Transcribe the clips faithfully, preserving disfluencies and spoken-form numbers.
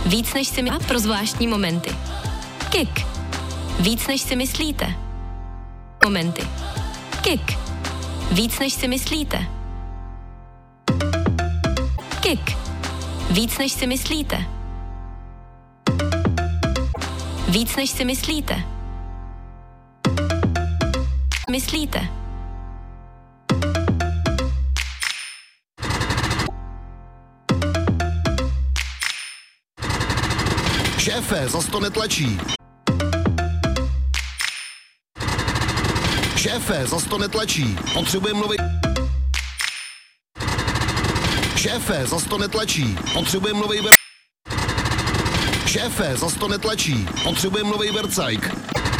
Víc než si my pro zvláštní momenty. Kik. Víc než si myslíte. Momenty. Kik. Víc než si myslíte. Kik. Víc než si myslíte. Víc než si myslíte. Myslíte. Šéfe, zas to netlačí. Šéfe, zas to netlačí. Potřebujeme nový... Šéfe, zas to netlačí. Potřebujeme nový ver... Šéfe, zas to netlačí. Potřebujeme nový vercajk.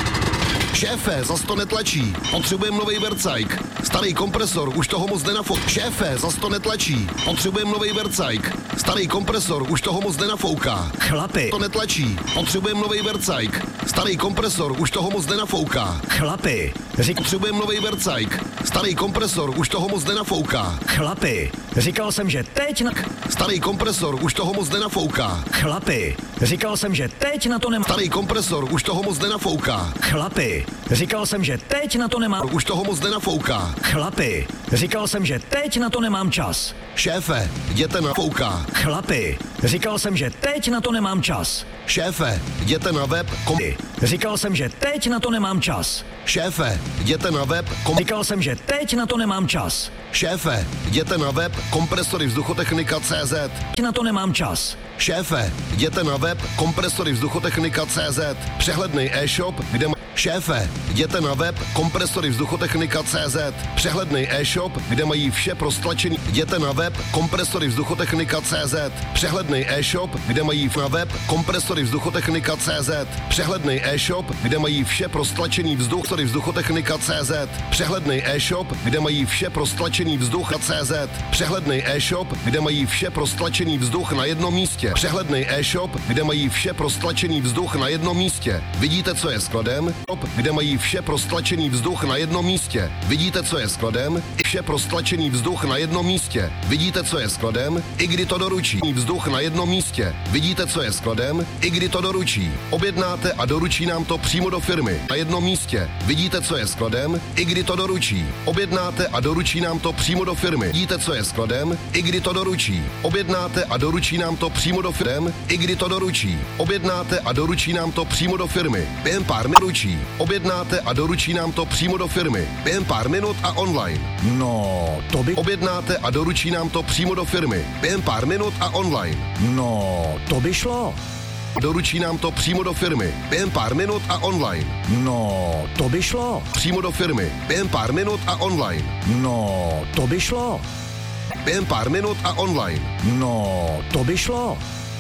Šéfe, zas to netlačí. Potřebujeme nový vercajk. Starý kompresor, už toho moc nenafou... Šéfe, zas to netlačí. Potřebujeme nový vercajk. Starý kompresor, už toho moc nenafouká. Chlapi. To netlačí. Potřebujeme nový vercajk. Starý kompresor, už toho moc nenafouká. Chlapi. Řík... Potřebujeme nový vercajk. Starý kompresor, už toho moc nenafouká. Chlapi. Říkal jsem, že teď na... Starý kompresor, už toho moc nenafouká. Chlapi. Říkal jsem, že teď na to nemá... Starý kompresor, už toho moc nenafouká. Chlapi. Říkal jsem, že teď na to nemám... Už toho moc nenafouká. Chlapi. Říkal jsem, že teď na to nemám čas. Šéfe, jděte na fouká. Chlapi. Říkal jsem, že teď na to nemám čas. Šéfe, jděte na web kom... Říkal jsem, že teď na to nemám čas. Šéfe, jděte na web kom... Říkal jsem, že teď na to nemám čas. Šéfe, jděte na web kompresory vzduchotechnika tečka cé zet. Teď na to nemám čas. Šéfe, jděte na web kompresory vzduchotechnika tečka cé zet. Přehledný e-shop, kde... Ma... Šéfe, jděte na web kompresory vzduchotechnika tečka cé zet. Přehledný e-shop, kde mají vše pro stlačení. Jděte na web kompresory vzduchotechnika tečka cé zet. Přehledný e-shop, kde mají na web kompresory vzduchotechnika tečka cé zet. Přehledný e-shop, kde mají vše pro stlačení vzduch. Vzduchotechnika tečka cé zet. Přehledný e-shop, kde mají vše pro stlačení vzduch tečka cé zet. Přehledný e-shop, kde mají vše pro stlačení vzduch na jednom místě. Přehledný e-shop, kde mají vše pro stlačení vzduch na jednom místě. Vidíte, co je skladem? Kde mají vše pro stlačený vzduch na jednom místě. Vidíte, co je skladem? Vše pro stlačený vzduch na jednom místě. Vidíte, co je skladem? I kdy to doručí. Vzduch na jednom místě. Vidíte, co je skladem? I kdy to doručí. Objednáte a doručí nám to přímo do firmy. Na jednom místě. Vidíte, co je skladem? I kdy to doručí. Objednáte a doručí nám to přímo do firmy. Vidíte, co je skladem? I kdy to doručí. Objednáte a doručí nám to přímo do firmy. I kdy to doručí. Objednáte a doručí nám to přímo do firmy. Během pár minut doručí. Objednáte a doručí nám to přímo do firmy. Během pár minut a online. No, to by... Objednáte a doručí nám to přímo do firmy. Během pár minut a online. No, to by šlo. Doručí nám to přímo do firmy. Během pár minut a online. No, to by šlo. Přímo do firmy. Během pár minut a online. No, to by šlo. Během pár minut a online. No, to by šlo.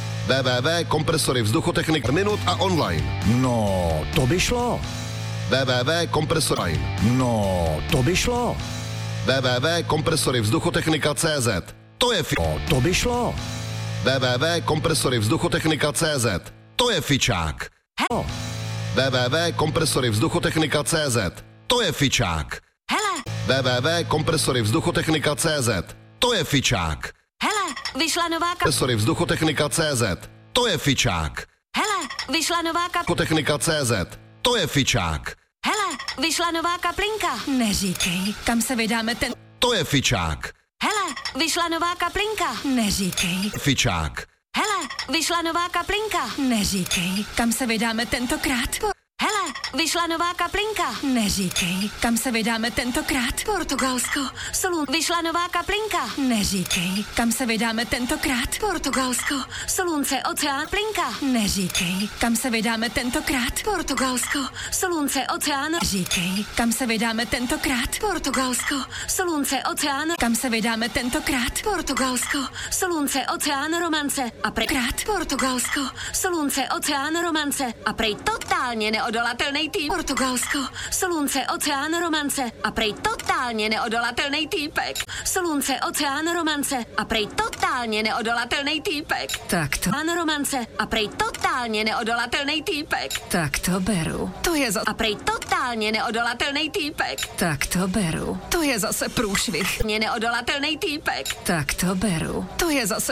www kompresory vzduchotechnik minut a online. No, to by šlo. www kompresory. No, to by šlo. www kompresory vzduchotechnika tečka cé zet. To je fi... No, to by šlo. www kompresory vzduchotechnika tečka cé zet. To je fičák. Hele. www kompresory vzduchotechnika tečka cé zet. To je fičák. Hele. www kompresory vzduchotechnika tečka cé zet. To je fičák. Hele, vyšla nová kap... Kompresory vzduchotechnika tečka cé zet. To je fičák. Hele, vyšla nová kap... Vzduchotechnika tečka cé zet. To je fičák. Hele, vyšla nová kaplinka. Neříkej, kam se vydáme ten... To je fičák. Hele, vyšla nová kaplinka. Neříkej. Fičák. Hele, vyšla nová kaplinka. Neříkej, kam se vydáme tentokrát. Hele, vyšla nová kaplinka. Neříkej, kam se vydáme tentokrát. Portugalsko, Solun. Vyšla nová kaplinka. Neříkej, kam se vydáme tentokrát. Portugalsko, Solunce, oceán, plinka. Neříkej, kam se vydáme tentokrát. Portugalsko, Solunce, oceán. Říkej, kam se vydáme tentokrát. Portugalsko, Solunce, oceán. Kam se vydáme tentokrát. Portugalsko, Solunce, oceán, romance. A prekrát. Portugalsko, Solunce, oceán, romance. A prej totálně neodolatelný týp. Portugalsko, Solunce, oceán, romance. A prej totálně neodolatelný týpek. Solunce, oceán, romance. A prej totálně neodolatelný týpek. Tak to. Oceán, romance. A prej totálně neodolatelný týpek. Tak to beru. To je za... A prej totálně neodolatelný týpek. Tak to beru. To je zase průšvih. Neodolatelný týpek. Tak to beru. To je zase